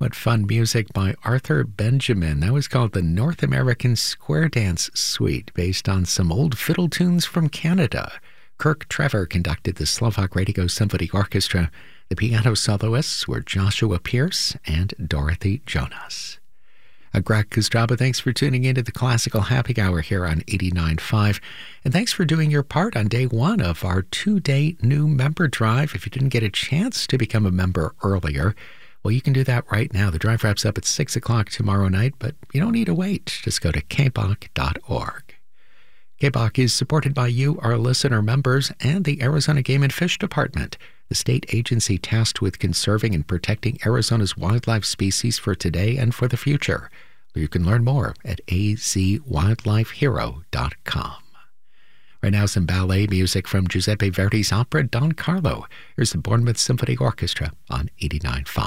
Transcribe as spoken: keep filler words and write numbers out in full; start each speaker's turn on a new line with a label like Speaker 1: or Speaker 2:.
Speaker 1: What fun music by Arthur Benjamin. That was called the North American Square Dance Suite, based on some old fiddle tunes from Canada. Kirk Trevor conducted the Slovak Radio Symphony Orchestra. The piano soloists were Joshua Pierce and Dorothy Jonas. Uh, Greg Kostraba, thanks for tuning into the Classical Happy Hour here on eighty-nine point five. And thanks for doing your part on day one of our two-day new member drive. If you didn't get a chance to become a member earlier, well, you can do that right now. The drive wraps up at six o'clock tomorrow night, but you don't need to wait. Just go to k b o c dot org. K B O C is supported by you, our listener members, and the Arizona Game and Fish Department, the state agency tasked with conserving and protecting Arizona's wildlife species for today and for the future. You can learn more at a z wildlife hero dot com. Right now, some ballet music from Giuseppe Verdi's opera Don Carlo. Here's the Bournemouth Symphony Orchestra on eighty-nine point five.